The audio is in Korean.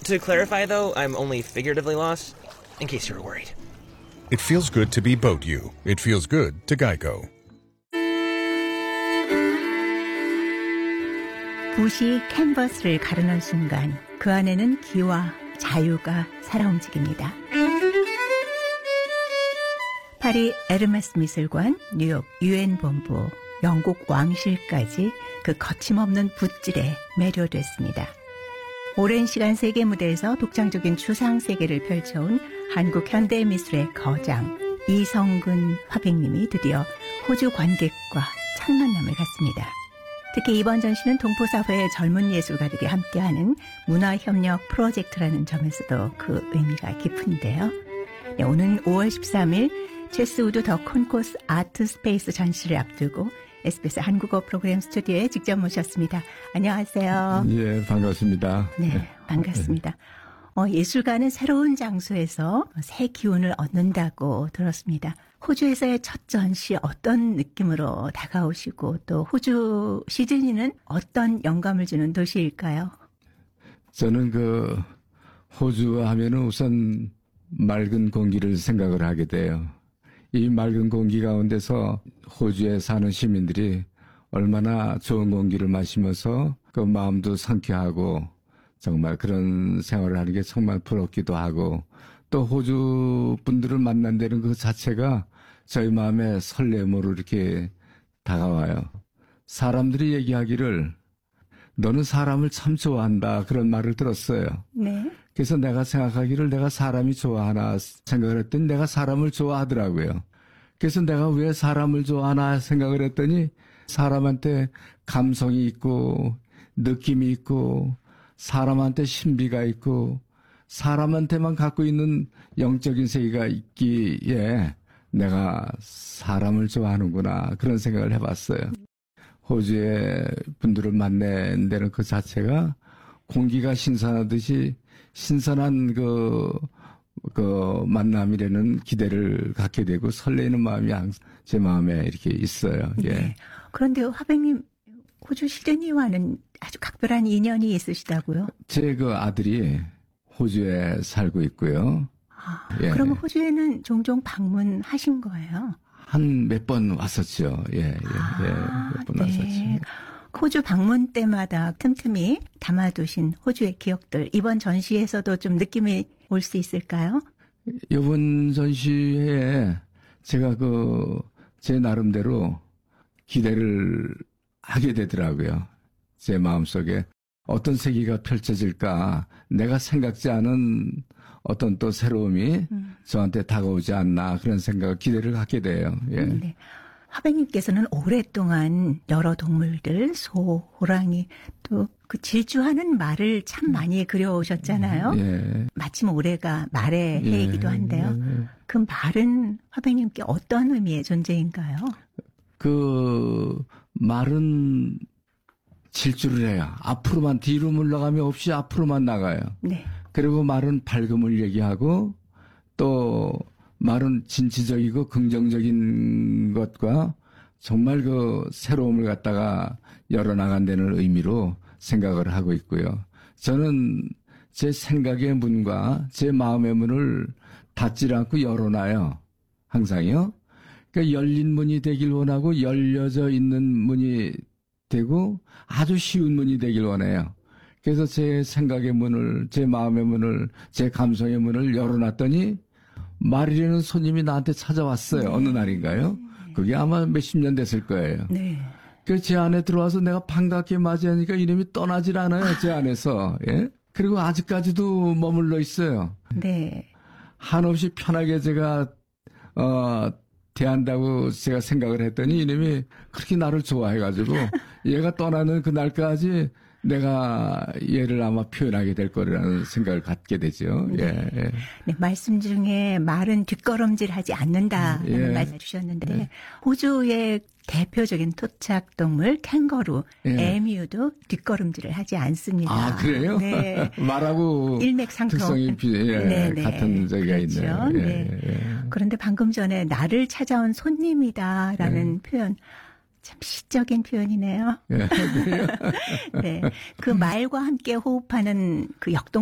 To clarify, though, I'm only figuratively lost, in case you were worried. It feels good to be Boat You. It feels good to Geico. 붓이 캔버스를 가르는 순간 그 안에는 기와 자유가 살아 움직입니다. 파리 에르메스 미술관, 뉴욕 유엔 본부, 영국 왕실까지 그 거침없는 붓질에 매료됐습니다. 오랜 시간 세계 무대에서 독창적인 추상 세계를 펼쳐온 한국 현대미술의 거장 이성근 화백님이 드디어 호주 관객과 첫 만남을 갖습니다. 특히 이번 전시는 동포사회의 젊은 예술가들이 함께하는 문화협력 프로젝트라는 점에서도 그 의미가 깊은데요. 네, 오는 5월 13일 체스우드 더 콘코스 아트 스페이스 전시를 앞두고 SBS 한국어 프로그램 스튜디오에 직접 모셨습니다. 안녕하세요. 예, 반갑습니다. 네, 반갑습니다. 예술가는 새로운 장소에서 새 기운을 얻는다고 들었습니다. 호주에서의 첫 전시 어떤 느낌으로 다가오시고 또 호주 시드니는 어떤 영감을 주는 도시일까요? 저는 호주 하면은 우선 맑은 공기를 생각을 하게 돼요. 이 맑은 공기 가운데서 호주에 사는 시민들이 얼마나 좋은 공기를 마시면서 그 마음도 상쾌하고 정말 그런 생활을 하는 게 정말 부럽기도 하고 또 호주 분들을 만난다는 그 자체가 저희 마음에 설렘으로 이렇게 다가와요. 사람들이 얘기하기를 너는 사람을 참 좋아한다 그런 말을 들었어요. 네. 그래서 내가 생각하기를 내가 사람이 좋아하나 생각을 했더니 내가 사람을 좋아하더라고요. 그래서 내가 왜 사람을 좋아하나 생각을 했더니 사람한테 감성이 있고 느낌이 있고 사람한테 신비가 있고 사람한테만 갖고 있는 영적인 세계가 있기에 내가 사람을 좋아하는구나 그런 생각을 해봤어요. 호주의 분들을 만난다는 그 자체가 공기가 신선하듯이 신선한 그 만남이라는 기대를 갖게 되고 설레이는 마음이 제 마음에 이렇게 있어요. 예. 네. 그런데 화백님 호주 시드니와는 아주 각별한 인연이 있으시다고요? 제 아들이 호주에 살고 있고요. 예. 그러면 호주에는 종종 방문하신 거예요? 한 몇 번 왔었죠. 몇 번 왔었죠. 호주 방문 때마다 틈틈이 담아두신 호주의 기억들 이번 전시에서도 좀 느낌이 올 수 있을까요? 이번 전시회에 제가 제 나름대로 기대를 하게 되더라고요. 제 마음속에 어떤 세계가 펼쳐질까 내가 생각지 않은 어떤 또 새로움이 저한테 다가오지 않나 그런 생각을 기대를 갖게 돼요. 예. 네. 화백님께서는 오랫동안 여러 동물들, 소, 호랑이 또 그 질주하는 말을 참 많이 그려오셨잖아요. 예. 마침 올해가 말의 해이기도 한데요. 그 말은 화백님께 어떤 의미의 존재인가요? 말은 질주를 해요. 앞으로만 뒤로 물러가면 없이 앞으로만 나가요. 네. 그리고 말은 밝음을 얘기하고 또 말은 진취적이고 긍정적인 것과 정말 새로움을 갖다가 열어나간다는 의미로 생각을 하고 있고요. 저는 제 생각의 문과 제 마음의 문을 닫지 않고 열어놔요. 항상요. 그러니까 열린 문이 되길 원하고 열려져 있는 문이 되고 아주 쉬운 문이 되길 원해요. 그래서 제 생각의 문을, 제 마음의 문을, 제 감성의 문을 열어놨더니 말이라는 손님이 나한테 찾아왔어요. 어느 날인가요? 그게 아마 몇십 년 됐을 거예요. 네. 그래서 제 안에 들어와서 내가 반갑게 맞이하니까 이름이 떠나질 않아요. 제 안에서. 예? 그리고 아직까지도 머물러 있어요. 네. 한없이 편하게 제가 대한다고 제가 생각을 했더니 이놈이 그렇게 나를 좋아해가지고 얘가 떠나는 그 날까지 내가 얘를 아마 표현하게 될 거라는 생각을 갖게 되죠. 네. 예. 네, 말씀 중에 말은 뒷걸음질하지 않는다라는 말씀 주셨는데 호주의 대표적인 토착 동물 캥거루, 에뮤도 뒷걸음질을 하지 않습니다. 아, 그래요? 네. 말하고 일맥상통. 특성이 같은 저기가 그렇죠. 있네요. 네. 그런데 방금 전에 나를 찾아온 손님이다라는 표현 참 시적인 표현이네요. 네. 그 말과 함께 호흡하는 그 역동